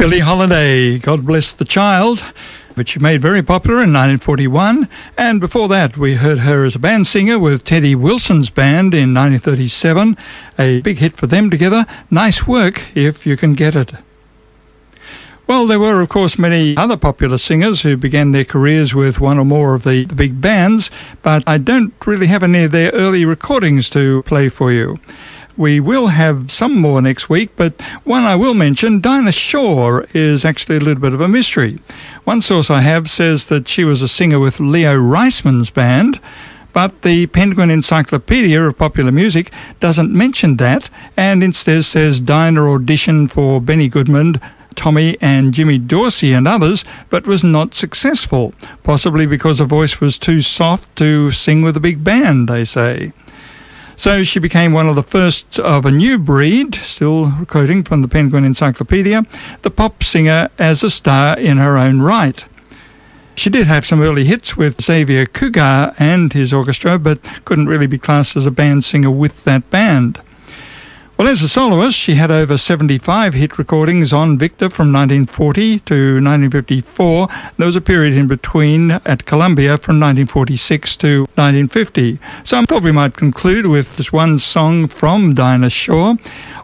Billie Holiday, God Bless the Child, which she made very popular in 1941. And before that, we heard her as a band singer with Teddy Wilson's band in 1937. A big hit for them together. Nice Work If You Can Get It. Well, there were, of course, many other popular singers who began their careers with one or more of the big bands, but I don't really have any of their early recordings to play for you. We will have some more next week, but one I will mention, Dinah Shore, is actually a little bit of a mystery. One source I have says that she was a singer with Leo Reisman's band, but the Penguin Encyclopedia of Popular Music doesn't mention that, and instead says Dinah auditioned for Benny Goodman, Tommy and Jimmy Dorsey and others, but was not successful, possibly because her voice was too soft to sing with a big band, they say. So she became one of the first of a new breed, still quoting from the Penguin Encyclopedia, the pop singer as a star in her own right. She did have some early hits with Xavier Cugat and his orchestra, but couldn't really be classed as a band singer with that band. Well, as a soloist, she had over 75 hit recordings on Victor from 1940 to 1954. There was a period in between at Columbia from 1946 to 1950. So I thought we might conclude with this one song from Dinah Shore.